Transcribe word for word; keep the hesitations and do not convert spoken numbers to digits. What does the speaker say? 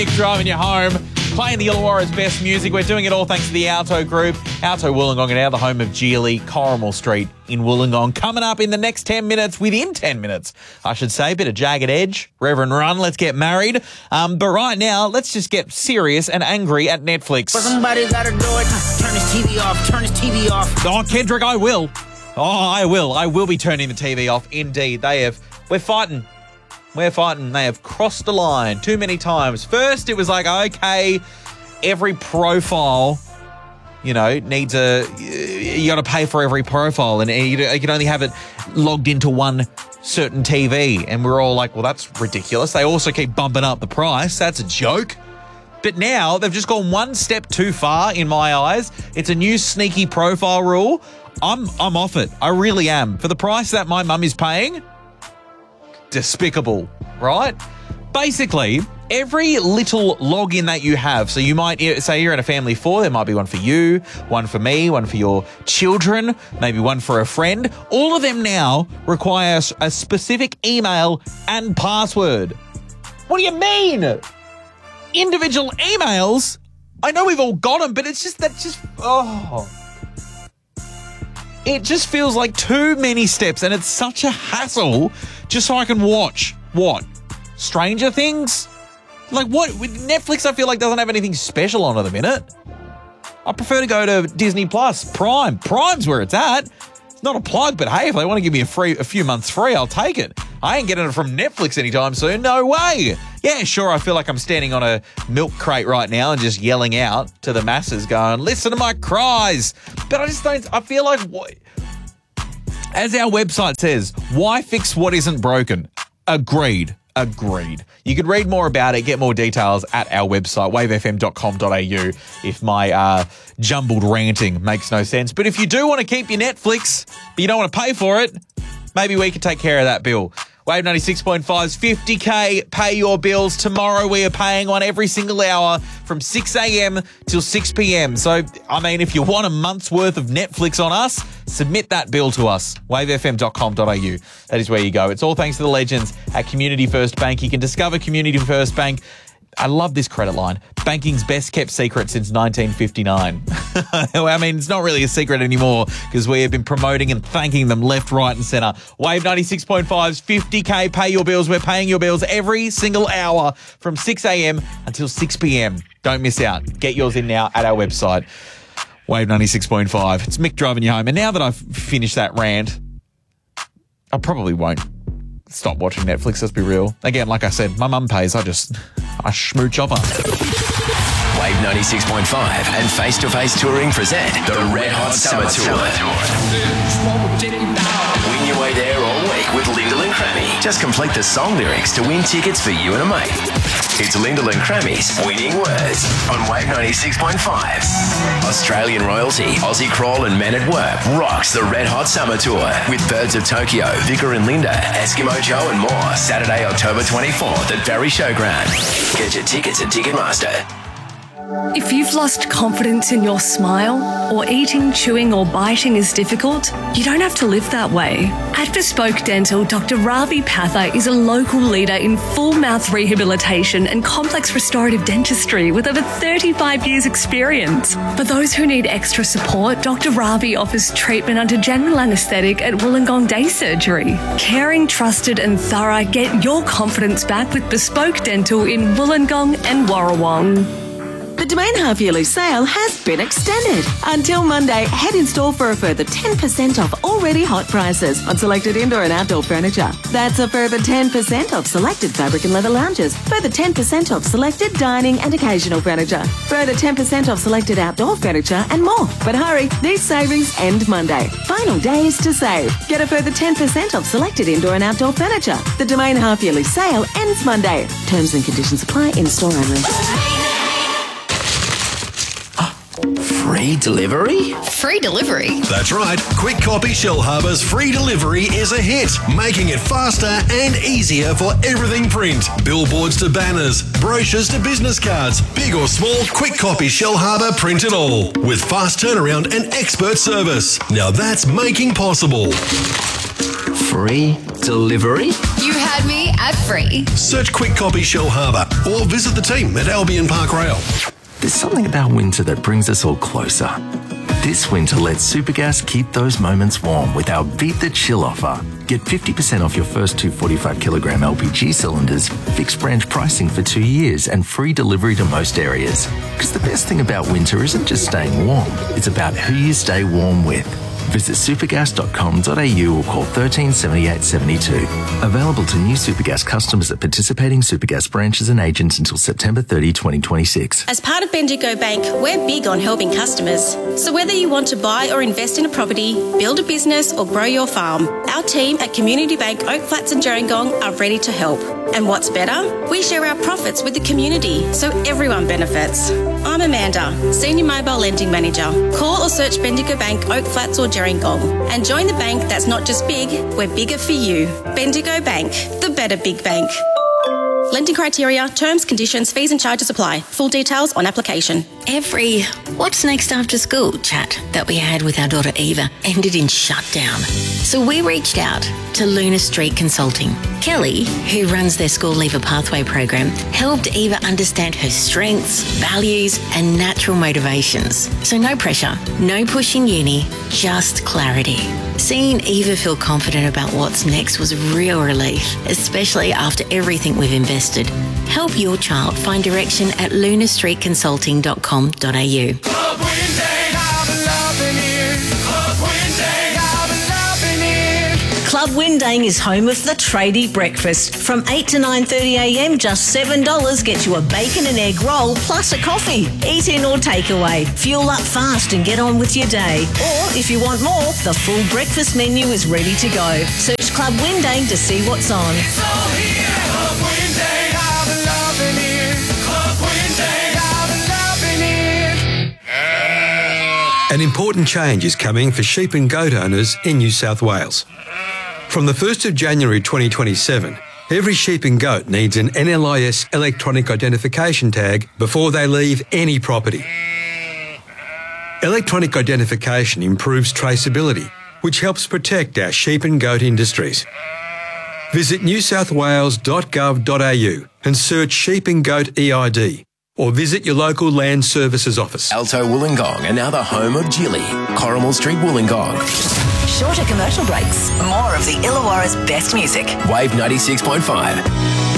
Driving you home, playing the Illawarra's best music. We're doing it all thanks to the Alto Group. Alto Wollongong and now the home of Geely, Corrimal Street in Wollongong. Coming up in the next ten minutes, within ten minutes, I should say, bit of Jagged Edge, Reverend Run, let's get married. Um, but right now, let's just get serious and angry at Netflix. Well, somebody gotta do it. Turn his T V off, turn his T V off. Oh, Kendrick, I will. Oh, I will. I will be turning the T V off. Indeed, they have. We're fighting. We're fighting. They have crossed the line too many times. First, it was like, okay, every profile, you know, needs a, you got to pay for every profile and you can only have it logged into one certain T V. And we're all like, well, that's ridiculous. They also keep bumping up the price. That's a joke. But now they've just gone one step too far in my eyes. It's a new sneaky profile rule. I'm, I'm off it. I really am. For the price that my mum is paying, despicable, right? Basically, every little login that you have, so you might say you're in a family of four, there might be one for you, one for me, one for your children, maybe one for a friend. All of them now require a specific email and password. What do you mean? Individual emails? I know we've all got them, but it's just that just, oh. It just feels like too many steps and it's such a hassle just so I can watch, what, Stranger Things? Like what, with Netflix I feel like doesn't have anything special on at the minute. I prefer to go to Disney Plus, Prime. Prime's where it's at. It's not a plug, but hey, if they want to give me a free, a few months free, I'll take it. I ain't getting it from Netflix anytime soon, no way. Yeah, sure, I feel like I'm standing on a milk crate right now and just yelling out to the masses going, listen to my cries. But I just don't, I feel like, what, as our website says, why fix what isn't broken? Agreed. Agreed. You could read more about it, get more details at our website, wave f m dot com dot a u, if my uh, jumbled ranting makes no sense. But if you do want to keep your Netflix, but you don't want to pay for it, maybe we could take care of that bill. Wave ninety-six point five's fifty K, pay your bills. Tomorrow we are paying one every single hour from six a.m. till six p.m. So, I mean, if you want a month's worth of Netflix on us, submit that bill to us, wave f m dot com dot a u. That is where you go. It's all thanks to the legends at Community First Bank. You can discover Community First Bank. I love this credit line. Banking's best kept secret since nineteen fifty-nine. I mean, it's not really a secret anymore because we have been promoting and thanking them left, right and centre. Wave ninety-six point five's fifty K, pay your bills. We're paying your bills every single hour from six a.m. until six p.m. Don't miss out. Get yours in now at our website, Wave ninety-six point five. It's Mick driving you home. And now that I've finished that rant, I probably won't stop watching Netflix, let's be real. Again, like I said, my mum pays. I just, I schmooch off her. Wave ninety-six point five and Face to Face Touring present the Red Hot Summer Tour. Win your way there all week with Lyndall and Crammy. Just complete the song lyrics to win tickets for you and a mate. It's Lyndall and Crammy's Winning Words on Wave ninety-six point five. Australian royalty, Aussie Crawl and Men at Work rocks the Red Hot Summer Tour with Birds of Tokyo, Vicar and Linda, Eskimo Joe and more. Saturday, October twenty-fourth at Barry Showground. Get your tickets at Ticketmaster. If you've lost confidence in your smile, or eating, chewing or biting is difficult, you don't have to live that way. At Bespoke Dental, Doctor Ravi Patha is a local leader in full mouth rehabilitation and complex restorative dentistry with over thirty-five years experience. For those who need extra support, Doctor Ravi offers treatment under general anaesthetic at Wollongong Day Surgery. Caring, trusted and thorough, get your confidence back with Bespoke Dental in Wollongong and Warrawong. The Domain half-yearly sale has been extended. Until Monday, head in store for a further ten percent off already hot prices on selected indoor and outdoor furniture. That's a further ten percent off selected fabric and leather lounges, further ten percent off selected dining and occasional furniture, further ten percent off selected outdoor furniture and more. But hurry, these savings end Monday. Final days to save. Get a further ten percent off selected indoor and outdoor furniture. The Domain half-yearly sale ends Monday. Terms and conditions apply, in store only. Free delivery? Free delivery? That's right. Quick Copy Shellharbour's free delivery is a hit, making it faster and easier for everything print. Billboards to banners, brochures to business cards, big or small, Quick Copy Shellharbour print it all. With fast turnaround and expert service. Now that's making possible. Free delivery? You had me at free. Search Quick Copy Shell Harbour or visit the team at Albion Park Rail. There's something about winter that brings us all closer. This winter, let Supergas keep those moments warm with our Beat the Chill offer. Get fifty percent off your first two forty-five kilogram L P G cylinders, fixed branch pricing for two years and free delivery to most areas. Because the best thing about winter isn't just staying warm, it's about who you stay warm with. Visit supergas dot com dot a u or call one three seven eight seven two. Available to new Supergas customers at participating Supergas branches and agents until September thirtieth, twenty twenty-six. As part of Bendigo Bank, we're big on helping customers. So whether you want to buy or invest in a property, build a business or grow your farm, our team at Community Bank Oak Flats and Gerringong are ready to help. And what's better? We share our profits with the community, so everyone benefits. I'm Amanda, Senior Mobile Lending Manager. Call or search Bendigo Bank Oak Flats or Gerringong and join the bank that's not just big, we're bigger for you. Bendigo Bank, the better big bank. Lending criteria, terms, conditions, fees and charges apply. Full details on application. Every what's next after school chat that we had with our daughter Eva ended in shutdown. So we reached out to Luna Street Consulting. Kelly, who runs their School Leaver Pathway program, helped Eva understand her strengths, values and natural motivations. So no pressure, no push in uni, just clarity. Seeing Eva feel confident about what's next was a real relief, especially after everything we've invested. Help your child find direction at luna street consulting dot com dot a u. Club Wednesday, I've been loving it. Club Wednesday, I've been loving it. Club Windang is home of the tradie breakfast. From eight to nine thirty a m, just seven dollars gets you a bacon and egg roll plus a coffee. Eat in or take away. Fuel up fast and get on with your day. Or if you want more, the full breakfast menu is ready to go. Search Club Windang to see what's on. It's all here. Club Wednesday, I've been loving it. Club Wednesday, I've been loving it. An important change is coming for sheep and goat owners in New South Wales. From the first of January twenty twenty-seven, every sheep and goat needs an N L I S electronic identification tag before they leave any property. Electronic identification improves traceability, which helps protect our sheep and goat industries. Visit new south wales dot gov dot a u and search sheep and goat E I D, or visit your local land services office. Alto Wollongong are now the home of Jilly, Corrimal Street, Wollongong. Shorter commercial breaks, more of the Illawarra's best music. Wave ninety-six point five.